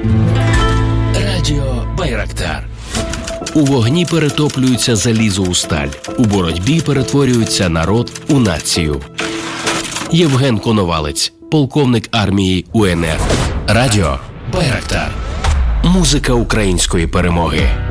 Радіо Байрактар. У вогні перетоплюється залізо у сталь. У боротьбі перетворюється народ у націю. Євген Коновалець, полковник армії УНР. Радіо Байрактар. Музика української перемоги.